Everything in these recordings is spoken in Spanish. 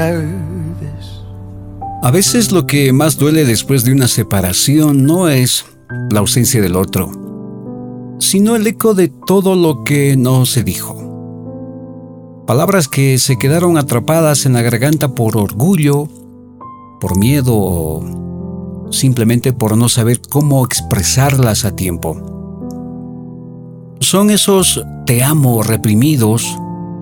A veces lo que más duele después de una separación no es la ausencia del otro, sino el eco de todo lo que no se dijo. Palabras que se quedaron atrapadas en la garganta por orgullo, por miedo o simplemente por no saber cómo expresarlas a tiempo. Son esos te amo reprimidos,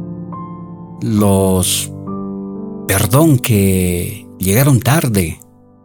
los perdón que llegaron tarde,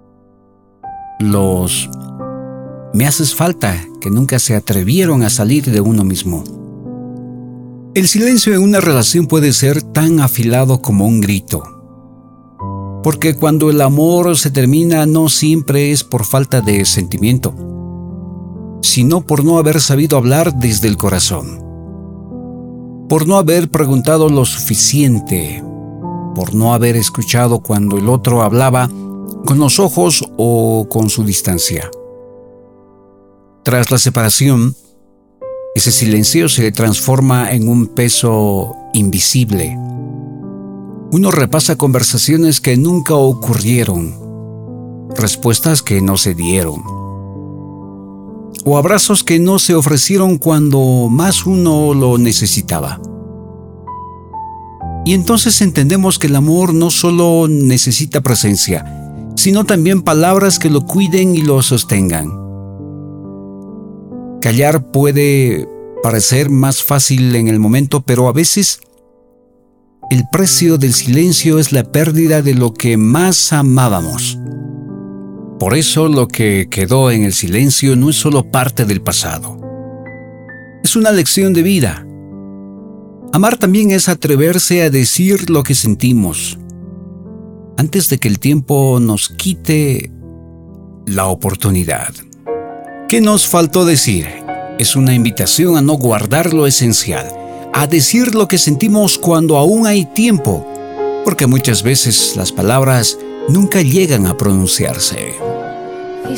los me haces falta que nunca se atrevieron a salir de uno mismo. El silencio en una relación puede ser tan afilado como un grito, porque cuando el amor se termina no siempre es por falta de sentimiento, sino por no haber sabido hablar desde el corazón, por no haber preguntado lo suficiente, por no haber escuchado cuando el otro hablaba con los ojos o con su distancia. Tras la separación, ese silencio se transforma en un peso invisible. Uno repasa conversaciones que nunca ocurrieron, respuestas que no se dieron, o abrazos que no se ofrecieron cuando más uno lo necesitaba. Y entonces entendemos que el amor no solo necesita presencia, sino también palabras que lo cuiden y lo sostengan. Callar puede parecer más fácil en el momento, pero a veces el precio del silencio es la pérdida de lo que más amábamos. Por eso lo que quedó en el silencio no es solo parte del pasado. Es una lección de vida. Amar también es atreverse a decir lo que sentimos, antes de que el tiempo nos quite la oportunidad. ¿Qué nos faltó decir? Es una invitación a no guardar lo esencial, a decir lo que sentimos cuando aún hay tiempo, porque muchas veces las palabras nunca llegan a pronunciarse.